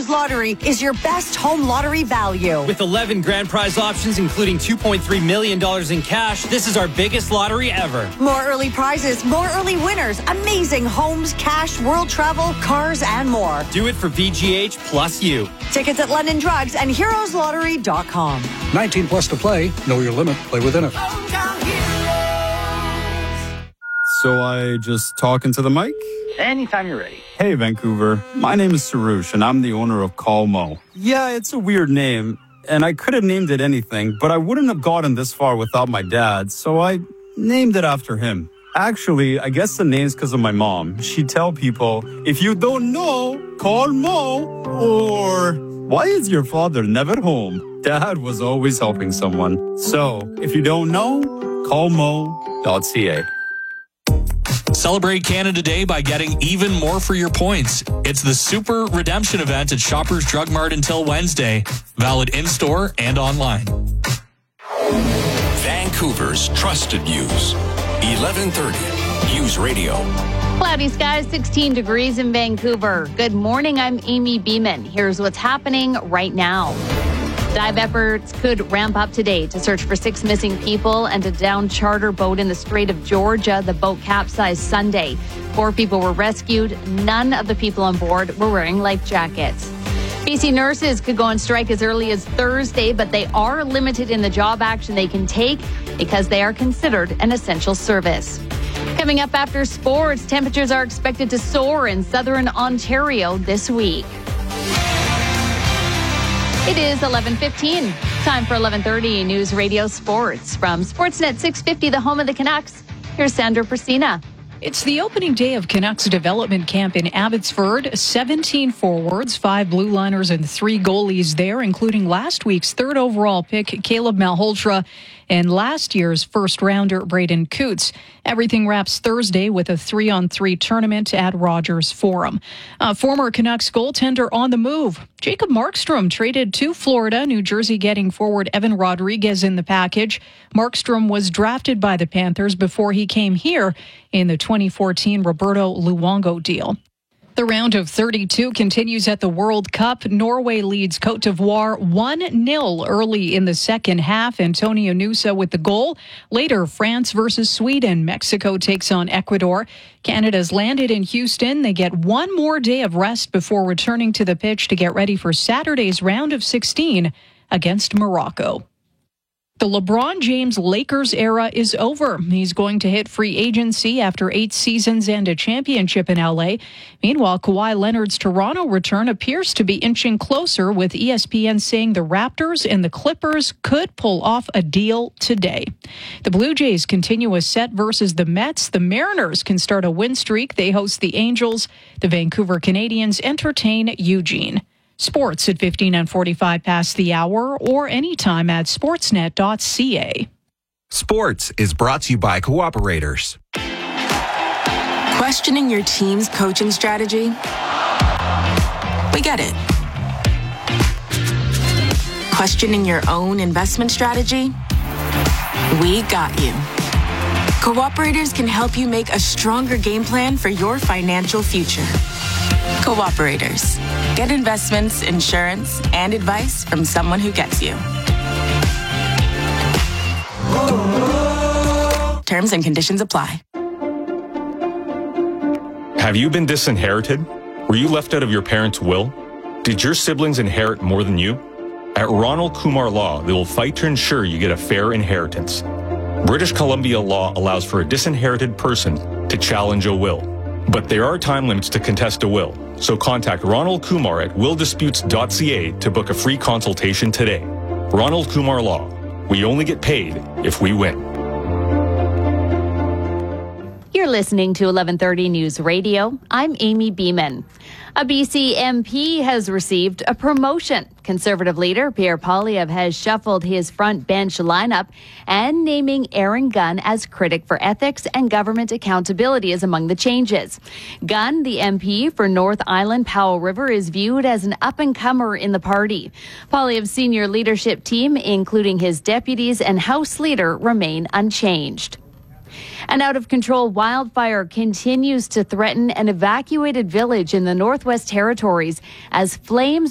Heroes Lottery is your best home lottery value. With 11 grand prize options, including $2.3 million in cash, this is our biggest lottery ever. More early prizes, more early winners, amazing homes, cash, world travel, cars, and more. Do it for VGH plus you. Tickets at London Drugs and heroeslottery.com. 19 plus to play. Know your limit. Play within it. So I just talk into the mic? Anytime you're ready. Hey, Vancouver. My name is Sarush, and I'm the owner of Call Mo. Yeah, it's a weird name, and I could have named it anything, but I wouldn't have gotten this far without my dad, so I named it after him. Actually, I guess the name's because of my mom. She'd tell people, if you don't know, call Mo, or why is your father never home? Dad was always helping someone. So, if you don't know, call mo.ca. Celebrate Canada Day by getting even more for your points. It's the Super Redemption event at Shoppers Drug Mart until Wednesday. Valid in-store and online. Vancouver's trusted news. 1130 News Radio. Cloudy skies, 16 degrees in Vancouver. Good morning, I'm Amy Beeman. Here's what's happening right now. Dive efforts could ramp up today to search for 6 missing people and a downed charter boat in the Strait of Georgia. The boat capsized Sunday. 4 people were rescued. None of the people on board were wearing life jackets. BC nurses could go on strike as early as Thursday, but they are limited in the job action they can take because they are considered an essential service. Coming up after sports, temperatures are expected to soar in southern Ontario this week. It is 11:15. Time for 11:30 News Radio Sports. From Sportsnet 650, the home of the Canucks, here's Sandra Persina. It's the opening day of Canucks development camp in Abbotsford. 17 forwards, 5 blue liners, and 3 goalies there, including last week's 3rd overall pick, Caleb Malhotra, and last year's first-rounder, Braden Coots. Everything wraps Thursday with a 3-on-3 tournament at Rogers Forum. Former Canucks goaltender on the move. Jacob Markstrom traded to Florida, New Jersey getting forward Evan Rodriguez in the package. Markstrom was drafted by the Panthers before he came here in the 2014 Roberto Luongo deal. The round of 32 continues at the World Cup. Norway leads Côte d'Ivoire 1-0 early in the second half. Antonio Nusa with the goal. Later, France versus Sweden. Mexico takes on Ecuador. Canada's landed in Houston. They get one more day of rest before returning to the pitch to get ready for Saturday's round of 16 against Morocco. The LeBron James Lakers era is over. He's going to hit free agency after 8 seasons and a championship in LA. Meanwhile, Kawhi Leonard's Toronto return appears to be inching closer, with ESPN saying the Raptors and the Clippers could pull off a deal today. The Blue Jays continue a set versus the Mets. The Mariners can start a win streak. They host the Angels. The Vancouver Canadians entertain Eugene. Sports at 15 and 45 past the hour, or anytime at sportsnet.ca. Sports is brought to you by Cooperators. Questioning your team's coaching strategy? We get it. Questioning your own investment strategy? We got you. Cooperators can help you make a stronger game plan for your financial future. Cooperators. Get investments, insurance, and advice from someone who gets you. Terms and conditions apply. Have you been disinherited? Were you left out of your parents' will? Did your siblings inherit more than you? At Ronald Kumar Law, they will fight to ensure you get a fair inheritance. British Columbia law allows for a disinherited person to challenge a will. But there are time limits to contest a will, so contact Ronald Kumar at willdisputes.ca to book a free consultation today. Ronald Kumar Law. We only get paid if we win. You're listening to 1130 News Radio. I'm Amy Beeman. A BC MP has received a promotion. Conservative leader Pierre Poilievre has shuffled his front bench lineup, and naming Aaron Gunn as critic for ethics and government accountability is among the changes. Gunn, the MP for North Island Powell River, is viewed as an up-and-comer in the party. Poilievre's senior leadership team, including his deputies and House leader, remain unchanged. An out-of-control wildfire continues to threaten an evacuated village in the Northwest Territories as flames